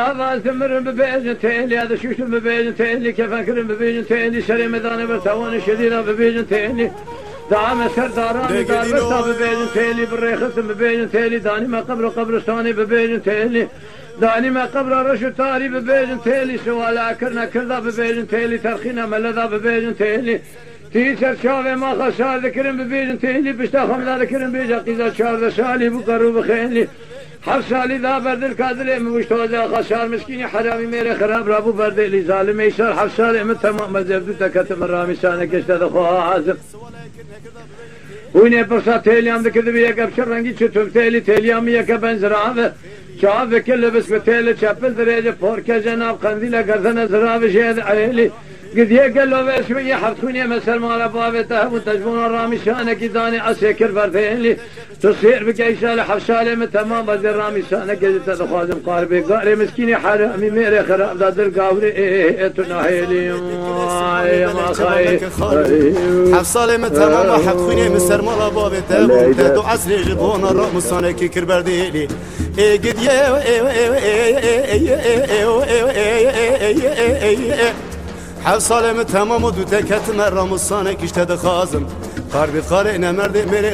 هذا ثمر ببيجن تيلي هذا شوش ببيجن تيلي كيف أكرم ببيجن تيلي شري مداني برتواني شديدة ببيجن تيلي دعم سرداراني دار برتا ببيجن تيلي بالريخص ببيجن تيلي داني ما قبرستاني ببيجن تيلي داني ما قبر رشد تاري ببيجن تيلي سوالا كرنا كردا ببيجن تيلي ترخينا ملذا ببيجن تيلي تيسر شافي ما خسار ذكرن ببيجن تيلي بشتاخم لا ذكرن بيجا قيزا شار شالي بقرو بخيلي حفصالي ذا برد الكادلي موشتوزا خسار مسكيني حرامي ميري خراب رابو برد اللي ظالم يسار حفصالي من تمام مزبدو تكتم الرامي سانك اشتاد اخوها عازم ويني برسا تيليام ذكذب يكا بشرنجي چتوم تيليام يكا بنزرعه شعب كل بس بتيلي شابل دريجة فوركا جناب قنديلا قردنا زراب شهد عيلي قد يقل له بشوية حفتوني مسل مال بابته وتجبون الرامي شانك داني عسكر بردينلي تصير بكيشال حفشالي من تمام بدر رامي شانك قد تدخازم قاربي قاري مسكيني حرامي ميري خراب دادر قاوري تناهيلي ما خاي حفصالي من تمام حفتوني مسل مال بابته وتدو عسري جبون الرامي شانك كر بردينلي قد حفصالي من تمام ودو تكت مرة مصانك اشتد خازم قاربي خالي نمرد